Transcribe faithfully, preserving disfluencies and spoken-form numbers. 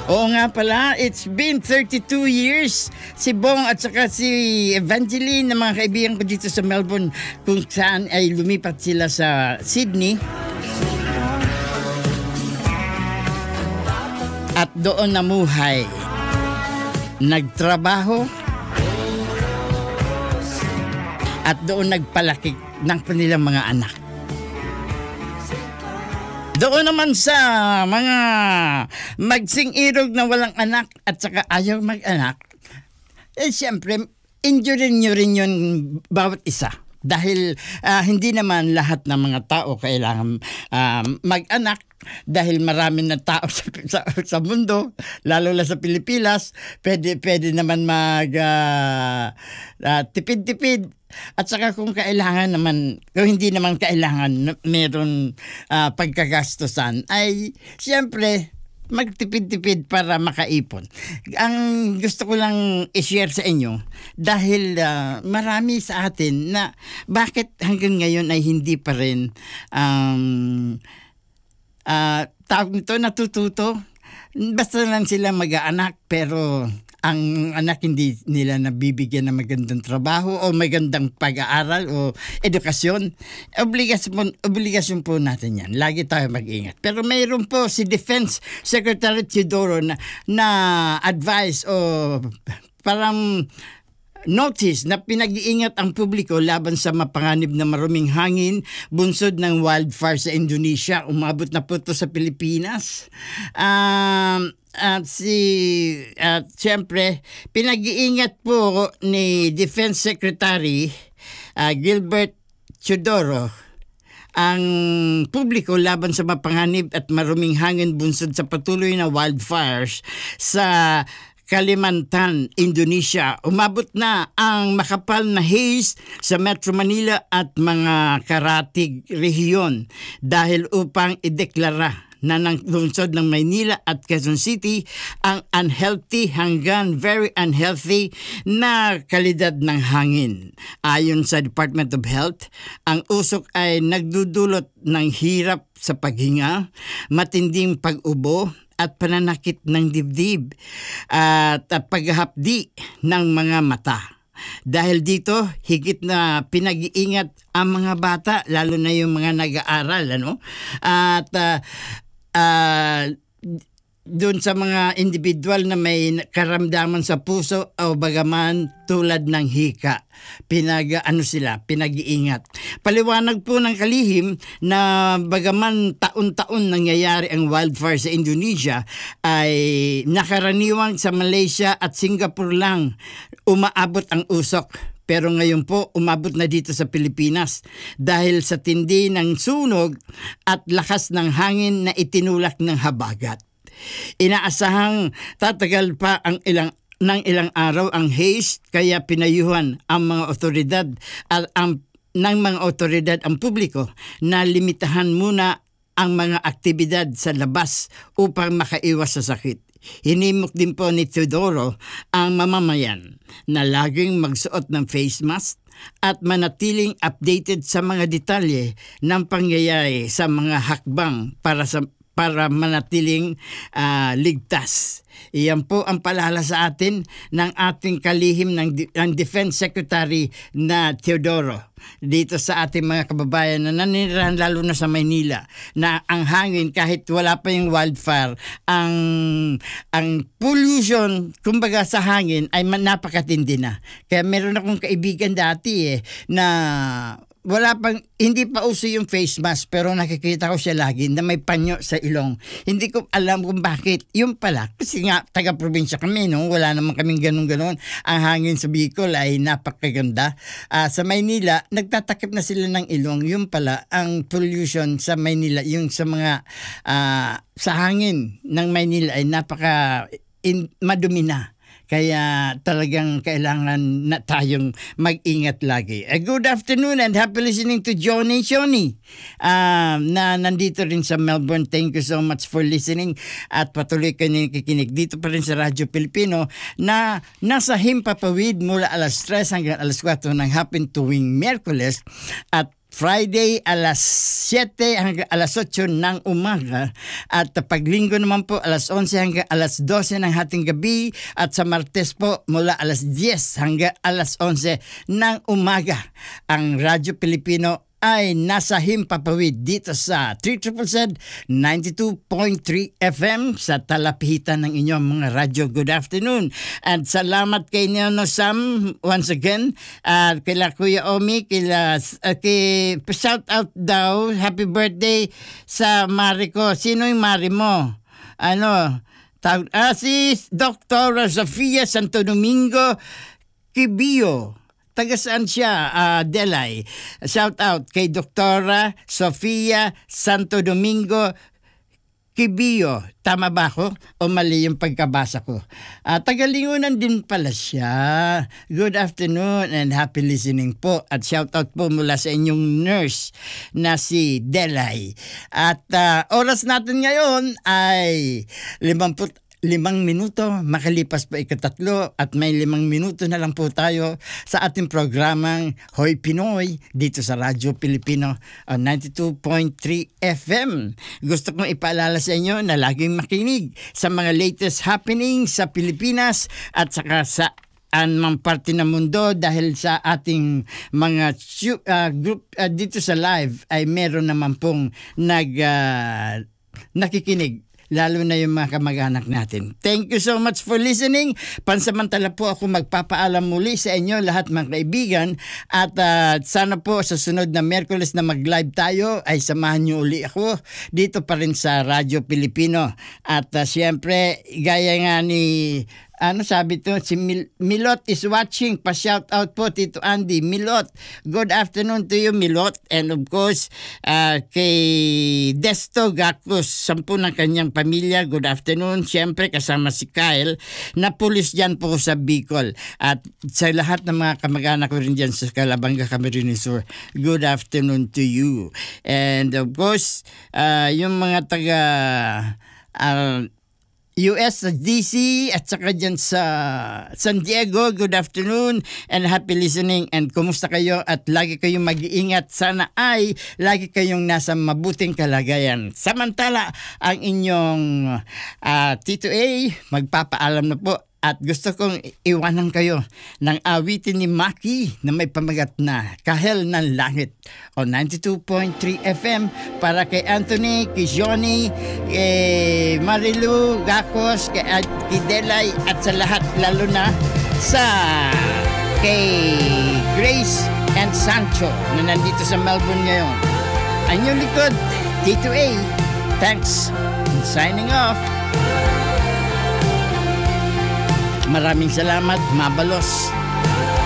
Oo nga pala, it's been thirty-two years. Si Bong at saka si Evangeline na mga kaibigan ko dito sa Melbourne, kung saan ay lumipat sila sa Sydney. At doon namuhay. Nagtrabaho. At doon nagpalaki ng kanilang mga anak. Doon naman sa mga magsing-irog na walang anak at saka ayaw mag-anak, eh siyempre, injury nyo rin yun bawat isa. Dahil uh, hindi naman lahat ng mga tao kailangan uh, mag-anak dahil marami na tao sa, sa, sa mundo, lalo na sa Pilipinas, pwede, pwede naman mag uh, uh, tipid-tipid. At saka kung kailangan naman, kung hindi naman kailangan meron uh, pagkagastusan, ay siyempre magtipid-tipid para makaipon. Ang gusto ko lang i-share sa inyo, dahil uh, marami sa atin na bakit hanggang ngayon ay hindi pa rin um, uh, tawag nito, natututo. Basta lang sila mag-aanak pero ang anak hindi nila nabibigyan ng magandang trabaho o magandang pag-aaral o edukasyon. Obligasyon, obligasyon po natin yan. Lagi tayo mag-ingat. Pero mayroon po si Defense Secretary Teodoro na, na advice o parang notice na pinag-iingat ang publiko laban sa mapanganib na maruming hangin bunsod ng wildfire sa Indonesia. Umabot na po ito sa Pilipinas. Um, at si at siyempre pinag-iingat po ni Defense Secretary uh, Gilbert Teodoro ang publiko laban sa mapanganib at maruming hangin bunsod sa patuloy na wildfires sa Kalimantan, Indonesia. Umabot na ang makapal na haze sa Metro Manila at mga karatig rehiyon dahil upang ideklara na ng lungsod ng Maynila at Quezon City ang unhealthy hanggang very unhealthy na kalidad ng hangin. Ayon sa Department of Health, ang usok ay nagdudulot ng hirap sa paghinga, matinding pag-ubo, at pananakit ng dibdib at paghahapdi ng mga mata. Dahil dito, higit na pinag-iingat ang mga bata, lalo na yung mga nag-aaral, ano? At uh, uh, doon sa mga individual na may karamdaman sa puso o bagaman tulad ng hika, pinag ano sila, pinag-iingat. Paliwanag po ng kalihim na bagaman taon-taon nangyayari ang wildfire sa Indonesia, ay nakaraniwang sa Malaysia at Singapore lang umaabot ang usok. Pero ngayon po, umabot na dito sa Pilipinas dahil sa tindi ng sunog at lakas ng hangin na itinulak ng habagat. Inaasahang tatagal pa ang ilang ng ilang araw ang haze, kaya pinayuhan ang mga otoridad at ang ng mga otoridad ang publiko na limitahan muna ang mga aktibidad sa labas upang makaiwas sa sakit. Hinimok din po ni Teodoro ang mamamayan na laging magsuot ng face mask at manatiling updated sa mga detalye ng pangyayari sa mga hakbang para sa para manatiling uh, ligtas. Iyan po ang paalala sa atin ng ating kalihim ng, ng Defense Secretary na Teodoro dito sa ating mga kababayan na nanirahan lalo na sa Maynila, na ang hangin kahit wala pa yung wildfire, ang ang pollution kumbaga sa hangin ay napakatindi na. Kaya meron akong kaibigan dati eh na wala pang, hindi pa uso yung face mask, pero nakikita ko siya lagi na may panyo sa ilong. Hindi ko alam kung bakit. Yung pala, kasi nga taga-probinsya kami, no? Wala naman kaming ganun-ganun. Ang hangin sa Bicol ay napakaganda. Uh, sa Maynila, nagtatakip na sila ng ilong. Yung pala, ang pollution sa Maynila, yung sa mga uh, sa hangin ng Maynila ay napaka in, madumi na. Kaya talagang kailangan na tayong mag-ingat lagi. A good afternoon and happy listening to Johnny Shoni uh, na nandito rin sa Melbourne. Thank you so much for listening at patuloy kayo nakikinig dito pa rin sa Radyo Pilipino na nasa Himpapawid mula alas tres hanggang alas kwatro ng hapon tuwing Miyerkules at Friday alas siyete hanggang alas otso ng umaga at pag linggo naman po alas onse hanggang alas dose ng hating gabi at sa Martes po mula alas diyes hanggang alas onse ng umaga. Ang Radyo Pilipino ay nasa Himpapawid dito sa three Z Z Z ninety-two point three F M sa talapitan ng inyong mga radyo. Good afternoon and salamat kay Neono Sam once again at uh, kila Kuya Omi, kila uh, kay shout out daw happy birthday sa Mari ko. Sino yung Mari mo? Ano? Tawag, ah, si Doctor Sofia Santo Domingo Kibio. Taga saan siya? Uh, Delay. Shout out kay Doktora Sofia Santo Domingo Kibio. Tama ba ako? O mali yung pagkabasa ko? Uh, Tagalingunan din pala siya. Good afternoon and happy listening po. At shout out po mula sa inyong nurse na si Delay. At uh, oras natin ngayon ay limampu Limang minuto, makalipas pa ikatatlo at may limang minuto na lang po tayo sa ating programang Hoy Pinoy dito sa Radyo Pilipino on ninety-two point three F M. Gusto kong ipaalala sa inyo na laging makinig sa mga latest happenings sa Pilipinas at saka sa anumang parte ng mundo dahil sa ating mga uh, group uh, dito sa live ay meron naman pong nag uh, nakikinig. Lalo na yung mga kamag-anak natin. Thank you so much for listening. Pansamantala po ako magpapaalam muli sa inyo lahat mga kaibigan at uh, sana po sa sunod na Miyerkules na mag-live tayo ay samahan niyo uli ako dito pa rin sa Radyo Pilipino. At uh, siyempre, gaya nga ni ano sabi to, si Mil- Milot is watching. Pa-shout out po, Tito Andy. Milot, good afternoon to you, Milot. And of course, uh, kay Desto Gacos, sampu ng kanyang pamilya, good afternoon. Siyempre, kasama si Kyle, na pulis dyan po sa Bicol. At sa lahat ng mga kamag-anak ko rin dyan sa Calabanga, Camarines Sur, good afternoon to you. And of course, uh, yung mga taga Uh, U S sa D C at saka dyan sa San Diego, good afternoon and happy listening and kumusta kayo at lagi kayong mag-iingat. Sana ay lagi kayong nasa mabuting kalagayan. Samantala, ang inyong uh, Tito A magpapaalam na po at gusto kong iwanan kayo ng awitin ni Maki na may pamagat na Kahel ng Langit o ninety-two point three F M para kay Anthony, kay Johnny, kay Marilu Gacos, kay, kay Delay at sa lahat lalo na sa kay Grace and Sancho na nandito sa Melbourne ngayon. Ang inyong likod, Tito A. Thanks. I'm signing off. Maraming salamat, mabalos.